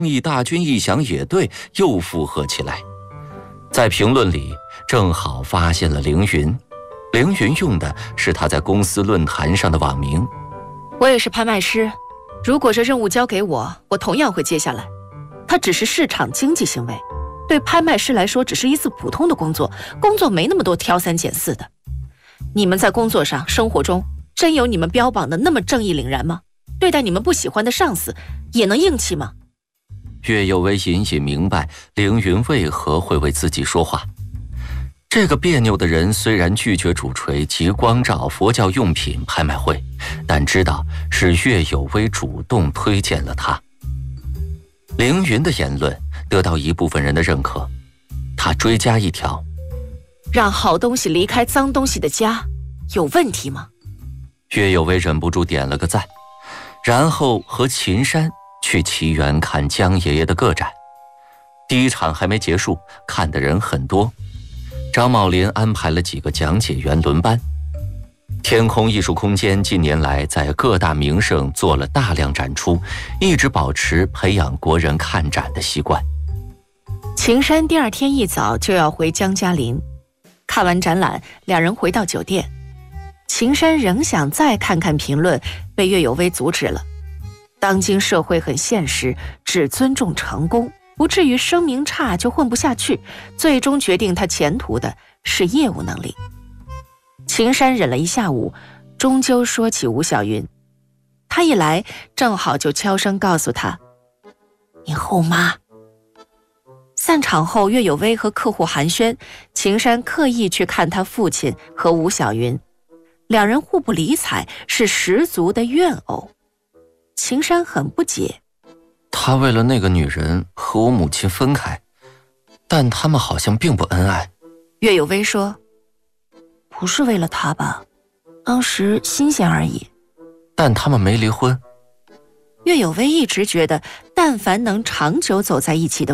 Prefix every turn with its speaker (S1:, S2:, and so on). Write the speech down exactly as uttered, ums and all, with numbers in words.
S1: 义大军一响也对，又附和起来。在评论里正好发现了凌云，凌云用的是他在公司论坛上的网名。
S2: 我也是拍卖师，如果这任务交给我，我同样会接下来。它只是市场经济行为，对拍卖师来说只是一次普通的工作，工作没那么多挑三拣四的。你们在工作上、生活中真有你们标榜的那么正义凛然吗？对待你们不喜欢的上司也能硬气吗？
S1: 岳有为隐隐明白凌云为何会为自己说话。这个别扭的人虽然拒绝主锤及光照佛教用品拍卖会，但知道是岳有为主动推荐了他。凌云的言论得到一部分人的认可，他追加一条：
S2: 让好东西离开脏东西的家，有问题吗？
S1: 岳有为忍不住点了个赞，然后和秦山去奇园看江爷爷的个展。第一场还没结束，看的人很多。张茂林安排了几个讲解员轮班。天空艺术空间近年来在各大名胜做了大量展出，一直保持培养国人看展的习惯。
S2: 秦山第二天一早就要回江嘉林，看完展览，两人回到酒店。秦山仍想再看看评论，被岳有为阻止了。当今社会很现实，只尊重成功，不至于声名差就混不下去。最终决定他前途的是业务能力。秦山忍了一下午，终究说起吴小云。他一来，正好就悄声告诉他：“你后妈。”散场后，岳有为和客户寒暄，秦山刻意去看他父亲和吴小云，两人互不理睬，是十足的怨偶。秦山很不解，
S1: 他为了那个女人和我母亲分开，但他们好像并不恩爱。
S2: 岳有为说：“不是为了他吧？当时新鲜而已。”
S1: 但他们没离婚。
S2: 岳有为一直觉得，但凡能长久走在一起的